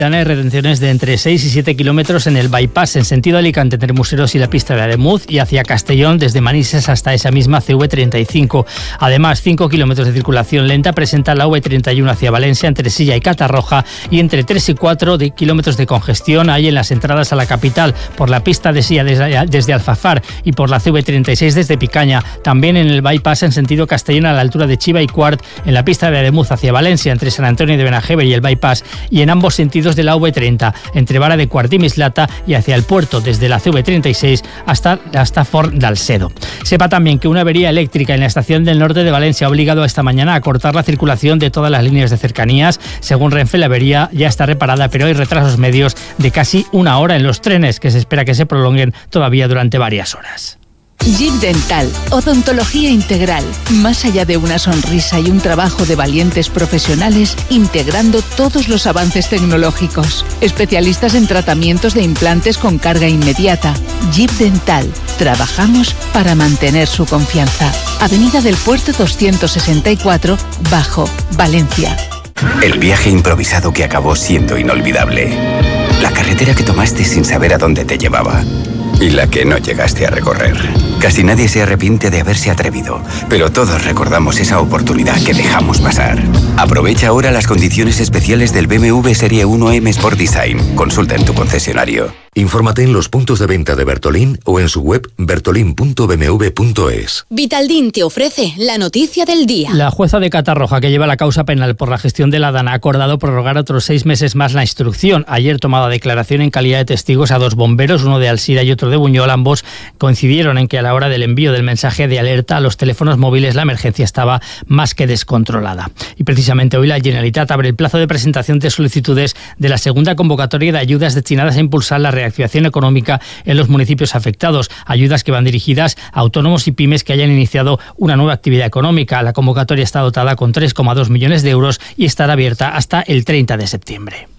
Hay retenciones de entre 6 y 7 kilómetros en el bypass en sentido Alicante entre Museros y la pista de Ademuz y hacia Castellón desde Manises hasta esa misma CV35. Además, 5 kilómetros de circulación lenta presenta la V31 hacia Valencia entre Silla y Catarroja y entre 3 y 4 kilómetros de congestión hay en las entradas a la capital por la pista de Silla desde Alfafar y por la CV36 desde Picaña. También en el bypass en sentido Castellón a la altura de Chiva y Cuart en la pista de Ademuz hacia Valencia entre San Antonio de Benajever y el bypass y en ambos sentidos de la V30 entre Vara de Quart y Mislata y hacia el puerto desde la CV36 hasta Fort d'Alcedo. Sepa también que una avería eléctrica en la estación del norte de Valencia ha obligado esta mañana a cortar la circulación de todas las líneas de cercanías. Según Renfe, la avería ya está reparada, pero hay retrasos medios de casi una hora en los trenes que se espera que se prolonguen todavía durante varias horas. JIP Dental, odontología integral, más allá de una sonrisa y un trabajo de valientes profesionales, integrando todos los avances tecnológicos. Especialistas en tratamientos de implantes con carga inmediata. JIP Dental, trabajamos para mantener su confianza. Avenida del Puerto 264, Bajo, Valencia. El viaje improvisado que acabó siendo inolvidable. La carretera que tomaste sin saber a dónde te llevaba. Y la que no llegaste a recorrer. Casi nadie se arrepiente de haberse atrevido, pero todos recordamos esa oportunidad que dejamos pasar. Aprovecha ahora las condiciones especiales del BMW Serie 1 M Sport Design. Consulta en tu concesionario. Infórmate en los puntos de venta de Bertolín o en su web bertolin.bmw.es. Vitaldin te ofrece la noticia del día. La jueza de Catarroja, que lleva la causa penal por la gestión de la DANA, ha acordado prorrogar otros 6 meses más la instrucción. Ayer tomaba declaración en calidad de testigos a 2 bomberos, uno de Alsira y otro de Buñol. Ambos coincidieron en que a la hora del envío del mensaje de alerta a los teléfonos móviles la emergencia estaba más que descontrolada. Y precisamente hoy la Generalitat abre el plazo de presentación de solicitudes de la segunda convocatoria de ayudas destinadas a impulsar la reactivación económica en los municipios afectados. Ayudas que van dirigidas a autónomos y pymes que hayan iniciado una nueva actividad económica. La convocatoria está dotada con 3,2 millones de euros y estará abierta hasta el 30 de septiembre.